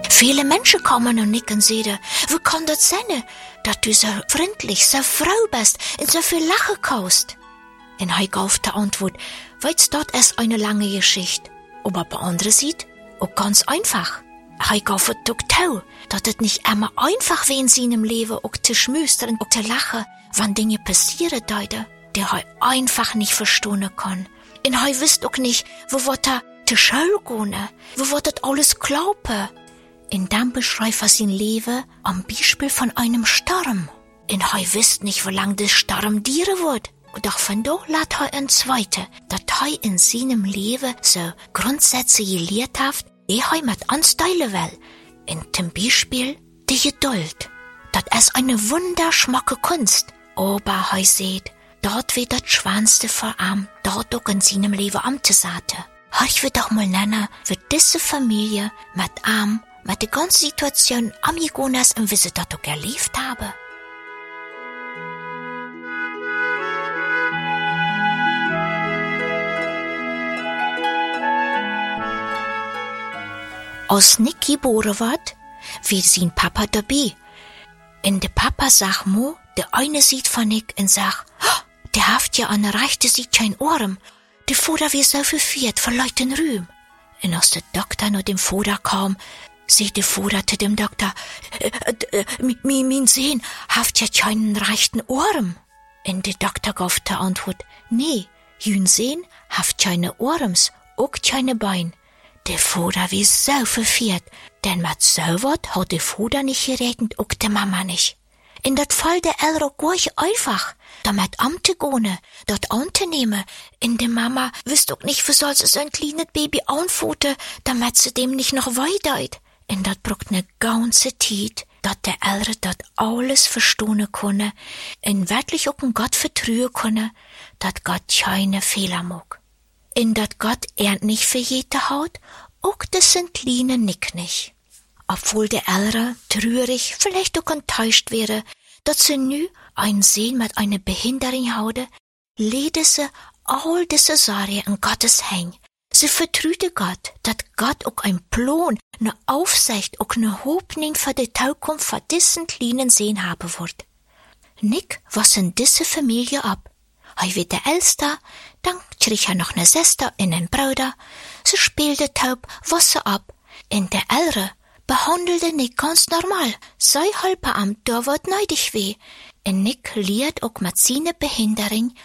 Viele Menschen kommen und nicken sehen, wie kann das sein, dass du so freundlich, so froh bist und so viel Lachen kaust? Und er gab die Antwort, weil's dort ist eine lange Geschichte. Aber bei anderen sieht, auch ganz einfach. Er gab es auch zu, dass es nicht immer einfach wie in seinem Leben auch zu schmüstern und zu lachen, wenn Dinge passieren deuten, die er einfach nicht verstehen kann. Und er wisst auch nicht, wo wird er zur Schule gehen, wo wird das alles glauben. Und dann beschreibt er sein Leben am Beispiel von einem Sturm. Und er wisst nicht, wie lange der Sturm dauern wird. Und doch von da lässt er ein Zweite, dass er in seinem Leben so Grundsätze gelehrt hat, die er mit uns teilen will. Und zum Beispiel die Geduld. Das ist eine wunderschmacke Kunst. Aber er sieht, dort wird das Schwanste vor ihm, dort auch in seinem Leben amtesate. Ich will doch mal nennen, wie diese Familie mit ihm, mit der ganzen Situation am Jonas und wie sie das auch erlebt haben. Als Nick geboren wird, wird sein Papa dabei. Und der Papa sagt mir, der eine sieht von Nick und sagt, der haft ja an der rechten Seite kein Ohren. Der Vater wird so verführt, verleiht den Rühm. Und als der Doktor noch dem Vater kam, sagt der Vater zu dem Doktor, mein Sohn haft ja keinen rechten Ohren. Und der Doktor gab die Antwort, nee, jün Sohn haft keine Ohrens, auch keine Bein. Der Vater wie so verführt, denn mit so wat hat der Vater nicht geregnet, auch der Mama nicht. In dat Fall der Elro gleich einfach, damit amte gone, dort anzunehmen. In der Mama wüsst auch nicht, wie soll sie so ein kleines Baby anfoten, damit sie dem nicht noch weideit. In dat brucht ne ganze Zeit, dat der Elro dat alles verstehen könne, in wirklich auch in Gott vertrauen könne, dat Gott keine Fehler mag. In dat Gott nicht für jede Haut, auch das sind kleine Nick nicht. Obwohl der Elre traurig, vielleicht auch enttäuscht wäre, dass sie nu ein Sohn mit einer Behinderung hatte, lede sie all diese Sorgen in Gottes Hand. Sie vertraute Gott, dass Gott auch ein Plan, eine Aufsicht, auch eine Hoffnung für die Zukunft für diesen kleinen Sohn haben wird. Nick was in diese Familie ab. Er wird der Älteste, dann kriegt er noch eine Schwester und einen Bruder. Sie spielte taub Wasser ab. In der Elre behandelte Nick ganz normal. Sei halber am da wird neidig weh. Und Nick lehrt auch mit seiner Behinderung